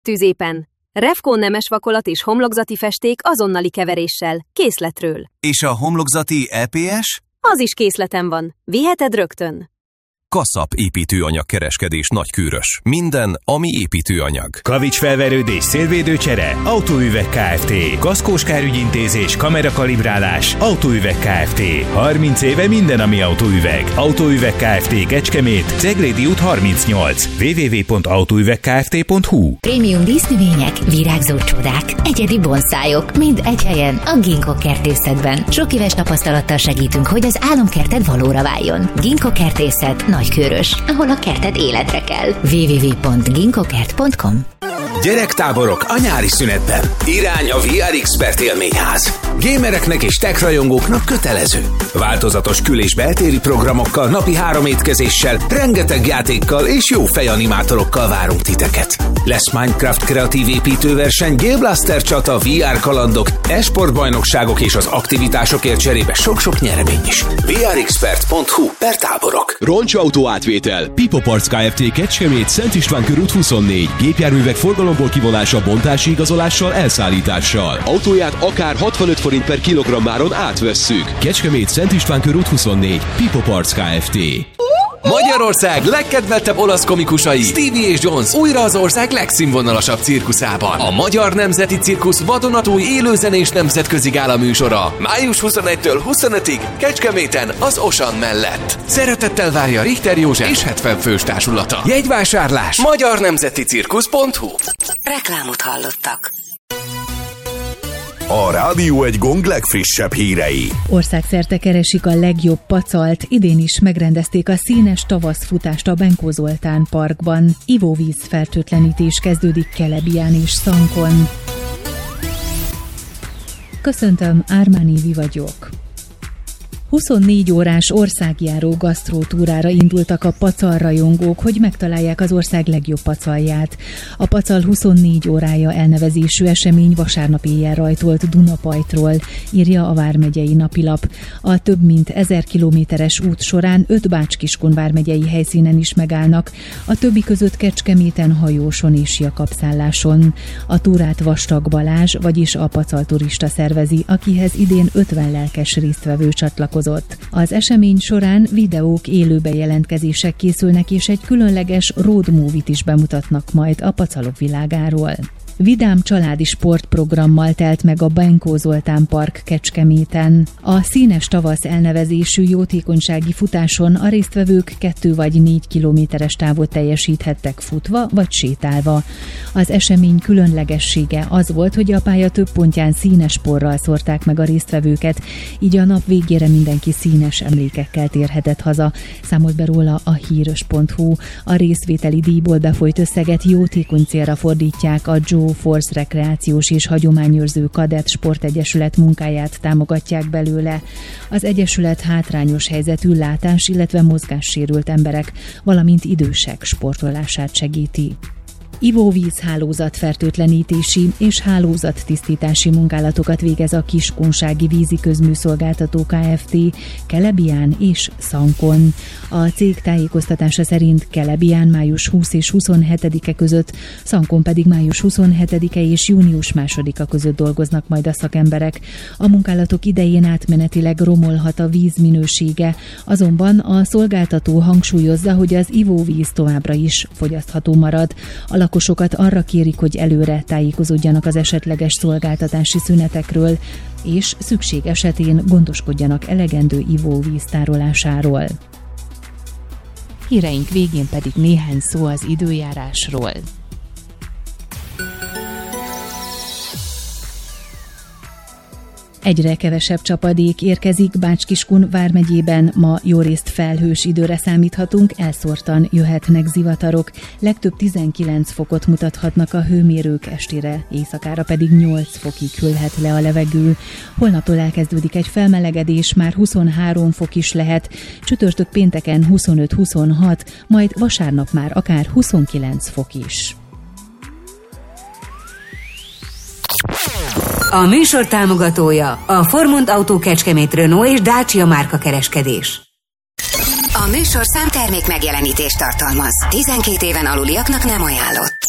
Tüzépen. Revco nemes vakolat és homlokzati festék azonnali keveréssel, készletről. És a homlokzati EPS? Az is készleten van. Viheted rögtön. Kaszap építőanyag-kereskedés Nagykőrös. Minden, ami építőanyag. Kavics felverődés, szélvédőcsere, Autóüveg Kft. Kaszkós kárügyintézés, kamerakalibrálás, Autóüveg Kft. 30 éve minden, ami autóüveg. Autóüveg Kft. Kecskemét, Ceglédi út 38. www.autóüvegkft.hu. Prémium dísznövények, virágzó csodák, egyedi bonszájok, mind egy helyen a Ginkgo kertészetben. Sok éves tapasztalattal segítünk, hogy az álomkerted valóra váljon. Ginkgo kertészet Nagykőrös, ahol a kerted életre kell. www.ginkgokert.com. Gyerektáborok a nyári szünetben. Irány a VR Expert élményház. Gamereknek és tech rajongóknak kötelező. Változatos kül- és beltéri programokkal, napi 3 étkezéssel, rengeteg játékkal és jó fejanimátorokkal várunk titeket. Lesz Minecraft kreatív építőverseny, Game Blaster csata, VR kalandok, e-sport bajnokságok és az aktivitásokért cserébe sok-sok nyeremény is. vrexpert.hu/táborok. Roncsautó átvétel. Pipo Parts Kft. Kecskemét, Szent István körút 24. Gépjárművek forgalomból kivonása, bontási igazolással, elszállítással. Autóját akár 65 forint per kilogrammáron átvesszük. Kecskemét, Szent István körút 24. Pipo Parts Kft. Magyarország legkedveltebb olasz komikusai Stevie és Jones újra az ország legszínvonalasabb cirkuszában. A Magyar Nemzeti Cirkusz vadonatúj élőzenés nemzetközi gála műsora május 21-től 25-ig Kecskeméten az Osan mellett. Szeretettel várja Richter József és 70 fős társulata. Jegyvásárlás magyarnemzeticirkusz.hu. Reklámot hallottak. A Rádió Egy Gong legfrissebb hírei. Országszerte keresik a legjobb pacalt. Idén is megrendezték a színes tavaszfutást a Benkó Zoltán parkban. Ivóvíz fertőtlenítés kezdődik Kelebián és Szankon. Köszöntöm, Ármáni vagyok. 24 órás országjáró gasztrótúrára indultak a pacalrajongók, hogy megtalálják az ország legjobb pacalját. A Pacal 24 órája elnevezésű esemény vasárnap éjjel rajtolt Dunapajtról, írja a vármegyei napilap. A több mint 1000 kilométeres út során 5 Bács-Kiskun vármegyei helyszínen is megállnak, a többi között Kecskeméten, Hajóson és Jakabszálláson. A túrát Vastag Balázs, vagyis a Pacal turista szervezi, akihez idén 50 lelkes résztvevő csatlakozott. Az esemény során videók, élő bejelentkezések készülnek, és egy különleges road movie-t is bemutatnak majd a pacalok világáról. Vidám családi sportprogrammal telt meg a Benkó Zoltán park Kecskeméten. A színes tavasz elnevezésű jótékonysági futáson a résztvevők 2 vagy 4 kilométeres távot teljesíthettek futva vagy sétálva. Az esemény különlegessége az volt, hogy a pálya több pontján színes porral szórták meg a résztvevőket, így a nap végére mindenki színes emlékekkel térhetett haza, számolt be róla a híros.hu. A részvételi díjból befolyt összeget jótékony célra fordítják, a Joe Force rekreációs és hagyományőrző kadett sportegyesület munkáját támogatják belőle. Az egyesület hátrányos helyzetű látás, illetve mozgássérült emberek, valamint idősek sportolását segíti. Ivóvíz hálózatfertőtlenítési és hálózattisztítási munkálatokat végez a Kiskunsági Vízi Közműszolgáltató Kft. Kelebián és Szankon. A cég tájékoztatása szerint Kelebián május 20 és 27-e között, Szankon pedig május 27-e és június 2-a között dolgoznak majd a szakemberek. A munkálatok idején átmenetileg romolhat a víz minősége, azonban a szolgáltató hangsúlyozza, hogy az ivóvíz továbbra is fogyasztható marad. A lakosokat arra kérik, hogy előre tájékozódjanak az esetleges szolgáltatási szünetekről, és szükség esetén gondoskodjanak elegendő ivóvíz tárolásáról. Híreink végén pedig néhány szó az időjárásról. Egyre kevesebb csapadék érkezik Bács-Kiskun vármegyében, ma jórészt felhős időre számíthatunk, elszórtan jöhetnek zivatarok, legtöbb 19 fokot mutathatnak a hőmérők, estére, éjszakára pedig 8 fokig hűlhet le a levegő. Holnaptól elkezdődik egy felmelegedés, már 23 fok is lehet, csütörtök pénteken 25-26, majd vasárnap már akár 29 fok is. A műsor támogatója a Formont Autó Kecskemét, Renault és Dacia márka kereskedés. A műsor számtermék megjelenítést tartalmaz. 12 éven aluliaknak nem ajánlott.